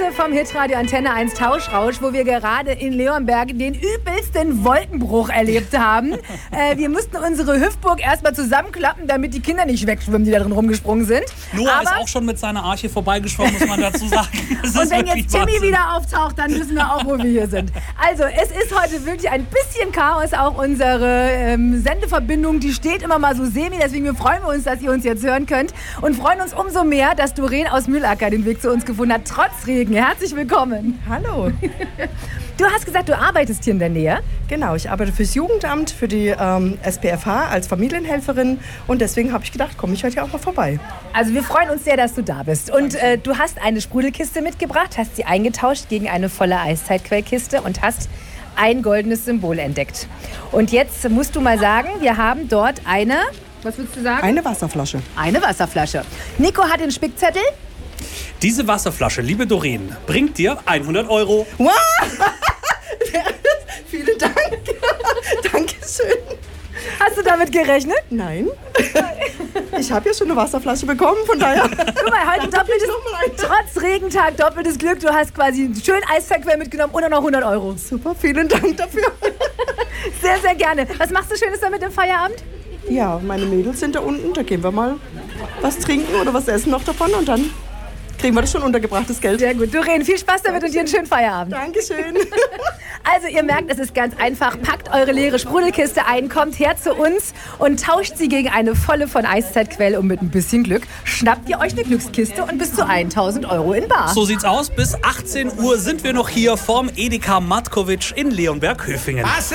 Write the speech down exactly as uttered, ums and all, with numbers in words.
vom Hitradio Antenne eins Tauschrausch, wo wir gerade in Leonberg den übelsten Wolkenbruch erlebt haben. äh, wir mussten unsere Hüftburg erstmal zusammenklappen, damit die Kinder nicht wegschwimmen, die da drin rumgesprungen sind. Noah Aber ist auch schon mit seiner Arche vorbeigeschwommen, muss man dazu sagen. Und wenn jetzt Timmy Wahnsinn. wieder auftaucht, dann wissen wir auch, wo wir hier sind. Also, es ist heute wirklich ein bisschen Chaos. Auch unsere ähm, Sendeverbindung, die steht immer mal so semi. Deswegen freuen wir uns, dass ihr uns jetzt hören könnt. Und freuen uns umso mehr, dass Doreen aus Mühlacker den Weg zu uns gefunden hat, trotz Regen. Herzlich willkommen. Hallo. Du hast gesagt, du arbeitest hier in der Nähe. Genau, ich arbeite fürs Jugendamt, für die ähm, S P F H als Familienhelferin. Und deswegen habe ich gedacht, komme ich heute auch mal vorbei. Also wir freuen uns sehr, dass du da bist. Und äh, du hast eine Sprudelkiste mitgebracht, hast sie eingetauscht gegen eine volle Eiszeitquellkiste und hast ein goldenes Symbol entdeckt. Und jetzt musst du mal sagen, wir haben dort eine, was würdest du sagen? Eine Wasserflasche. Eine Wasserflasche. Nico hat den Spickzettel. Diese Wasserflasche, liebe Doreen, bringt dir hundert Euro. Wow! Vielen Dank. Dankeschön. Hast du damit gerechnet? Nein. Ich habe ja schon eine Wasserflasche bekommen, von daher. Guck mal, heute doppeltes, trotz Regentag doppeltes Glück. Du hast quasi schön Eiszeitquell mitgenommen und noch hundert Euro. Super, vielen Dank dafür. Sehr, sehr gerne. Was machst du Schönes damit im Feierabend? Ja, meine Mädels sind da unten. Da gehen wir mal was trinken oder was essen noch davon und dann kriegen wir das schon untergebracht, das Geld. Sehr gut. Doreen, viel Spaß damit und dir einen schönen Feierabend. Dankeschön. Also ihr merkt, es ist ganz einfach. Packt eure leere Sprudelkiste ein, kommt her zu uns und tauscht sie gegen eine volle von Eiszeitquell. Und mit ein bisschen Glück schnappt ihr euch eine Glückskiste und bis zu tausend Euro in bar. So sieht's aus. Bis achtzehn Uhr sind wir noch hier vorm Edeka Matkovic in Leonberg-Höfingen.